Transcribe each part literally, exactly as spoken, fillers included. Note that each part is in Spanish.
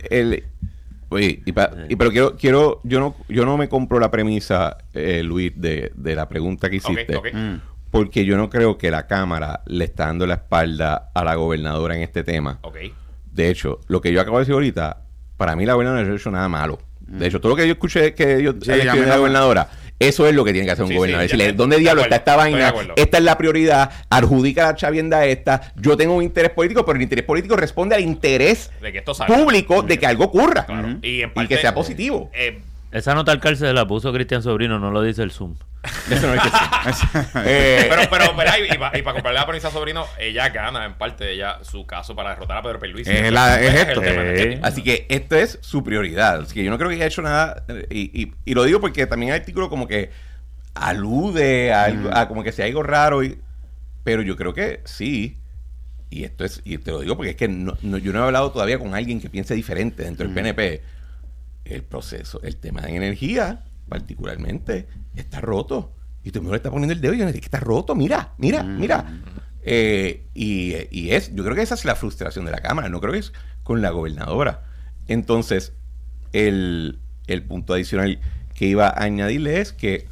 el, oye, y pa, y, pero quiero, quiero, yo no, yo no me compro la premisa, eh, Luis, de, de la pregunta que hiciste. Okay, okay. Mm. Porque yo no creo que la Cámara le está dando la espalda a la gobernadora en este tema. Okay. De hecho, lo que yo acabo de decir ahorita, para mí la gobernadora no ha hecho nada malo. Mm. De hecho, todo lo que yo escuché que yo sí, haya de la gobernadora, eso es lo que tiene que hacer un sí, gobernador. Sí, Decirle, ya, ¿dónde diablo está esta vaina? De esta es la prioridad, adjudica la chavienda esta. Yo tengo un interés político, pero el interés político responde al interés de que esto salga. público de que algo ocurra. Claro. Uh-huh. Y, en parte, y que sea positivo. Eh, Esa nota al cárcel la puso Cristian Sobrino, no lo dice el Zoom. Eso no es que sí. eh, pero, pero, ¿verdad? Y, y para pa comprarle la premisa a Sobrino, ella gana en parte ella su caso para derrotar a Pedro Pierluisi. Es, la, es, es esto. Eh, así que esto es su prioridad. Así que yo no creo que haya hecho nada. Y, y, y lo digo porque también el artículo como que alude a, algo, a como que sea algo raro. Y, pero yo creo que sí. Y esto es, y te lo digo porque es que no, no, yo no he hablado todavía con alguien que piense diferente dentro del P N P. El proceso, el tema de energía, particularmente, está roto. Y todo el mundo le está poniendo el dedo y yo le digo que está roto, mira, mira, mm. mira. Eh, y, y es, yo creo que esa es la frustración de la Cámara, no creo que es con la gobernadora. Entonces, el, el punto adicional que iba a añadirle es que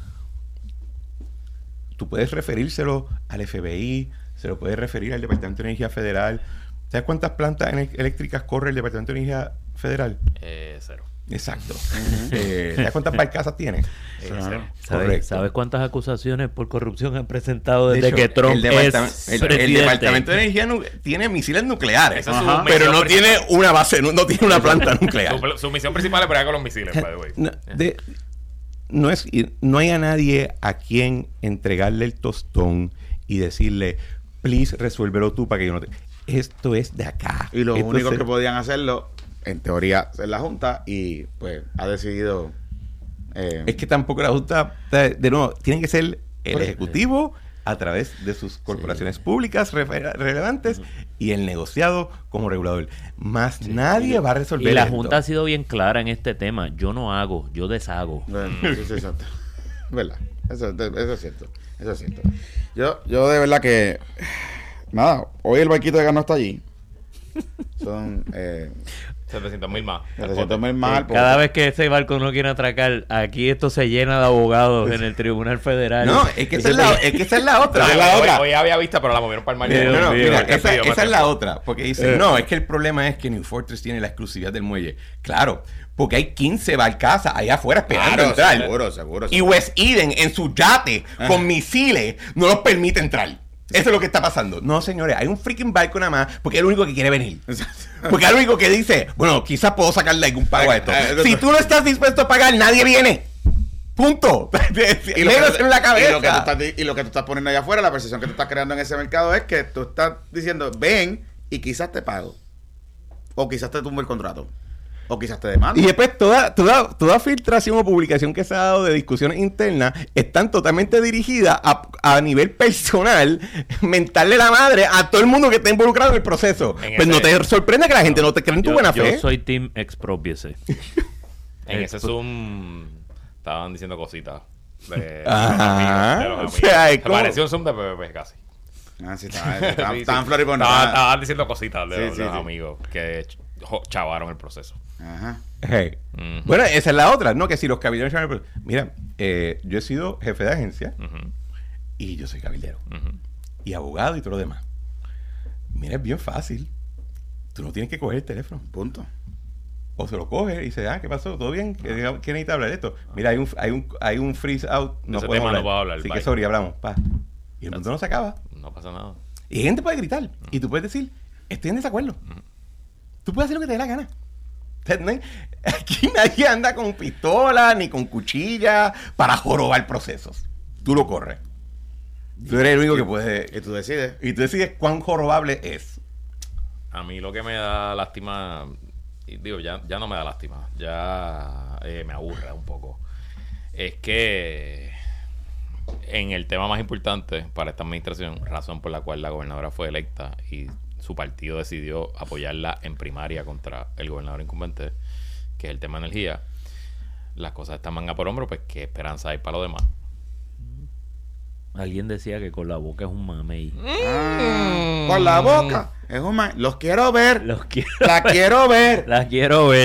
tú puedes referírselo al F B I, se lo puedes referir al Departamento de Energía Federal. ¿Sabes cuántas plantas eléctricas corre el Departamento de Energía Federal? Eh, cero. Exacto. Uh-huh. eh, ¿Sabes cuántas barcazas tiene? Eh, ¿Sabes, ¿Sabes cuántas acusaciones por corrupción han presentado desde de hecho, que Trump el es el, el Departamento de Energía nu- tiene misiles nucleares, Ajá, pero no tiene una base, no, no tiene una planta nuclear. Su, su misión principal es pelear con los misiles, by the way. No, de, no, es, no hay a nadie a quien entregarle el tostón y decirle, please, resuélvelo tú para que yo no te... Esto es de acá. Y lo Esto único es... que podían hacerlo, en teoría, es la Junta y pues ha decidido... Eh, es que tampoco la Junta, de nuevo, tiene que ser el Ejecutivo a través de sus corporaciones sí. públicas re- relevantes uh-huh. y el negociado como regulador. Más sí. nadie va a resolver. Y la esto. Junta ha sido bien clara en este tema. Yo no hago, yo deshago. Bueno, eso es exacto. ¿Verdad? Eso, eso es cierto. Eso es cierto. Yo, yo de verdad que... Nada, hoy el barquito de Gano está allí. Son... Eh, setecientos mil más. setecientos mil más. Sí, cada vez que ese barco no quiere atracar, aquí esto se llena de abogados en el Tribunal Federal. No, es que esa es la, es que esa es la otra. es la hoy, otra. Hoy había vista, pero la movieron para el mar. No, no, mira, mira, esa, pidió, esa es la otra. Porque dicen, eh. no, es que el problema es que New Fortress tiene la exclusividad del muelle. Claro, porque hay quince barcazas allá afuera esperando claro, entrar. Seguro, seguro, seguro. Y West Eden, en su yate, ah. con misiles, no los permite entrar. Eso es lo que está pasando. No, señores, hay un freaking barco nada más porque es el único que quiere venir. Porque es el único que dice, bueno, quizás puedo sacarle algún pago a esto. Si tú no estás dispuesto a pagar, nadie viene. Punto. Y lo, que, en la cabeza. Y, lo que tú estás, y lo que tú estás poniendo allá afuera, la percepción que tú estás creando en ese mercado es que tú estás diciendo, ven y quizás te pago. O quizás te tumbo el contrato. O quizás te demanda. Y después toda, toda, toda filtración o publicación que se ha dado de discusiones internas están totalmente dirigidas a, a nivel personal, mentarle la madre a todo el mundo que está involucrado en el proceso. En pues ese, no te sorprende que la gente no, no te cree en tu yo, buena yo fe. Yo soy team expropiese. En ese Zoom estaban diciendo cositas de, Ajá. de los amigos. O sea, es Se como... pareció un Zoom de P P P casi. Ah, sí, estaban estaba, sí, estaba sí. floripondiendo. Estaban diciendo cositas de, sí, de sí, los sí. amigos que chavaron el proceso. Ajá. Hey. Uh-huh. Bueno, esa es la otra, ¿no? Que si los cabilderos... Mira, eh, yo he sido jefe de agencia uh-huh. y yo soy cabildero. Uh-huh. Y abogado y todo lo demás. Mira, es bien fácil. Tú no tienes que coger el teléfono. Punto. O se lo coge y dice, ah, ¿qué pasó? ¿Todo bien? ¿Qué, uh-huh. ¿qué necesita hablar de esto? Mira, hay un, hay un, hay un freeze out. No Ese podemos tema hablar. no puedo hablar. Así bye. que sorry, hablamos. Pa. Y el mundo no se acaba. No pasa nada. Y gente puede gritar. Uh-huh. Y tú puedes decir, estoy en desacuerdo. Uh-huh. Tú puedes hacer lo que te dé la gana. Aquí nadie anda con pistola ni con cuchilla para jorobar procesos. Tú lo corres. Tú eres el único que puede. Y tú decides. Y tú decides cuán jorobable es. A mí lo que me da lástima, y digo, ya, ya no me da lástima, ya eh, me aburre un poco, es que en el tema más importante para esta administración, razón por la cual la gobernadora fue electa y su partido decidió apoyarla en primaria contra el gobernador incumbente, que es el tema de energía, las cosas están manga por hombro, pues qué esperanza hay para lo demás. Alguien decía que con la boca es un mamey. Ah, con la boca es un mamey. Los quiero ver. Los quiero La ver. quiero ver. La quiero ver.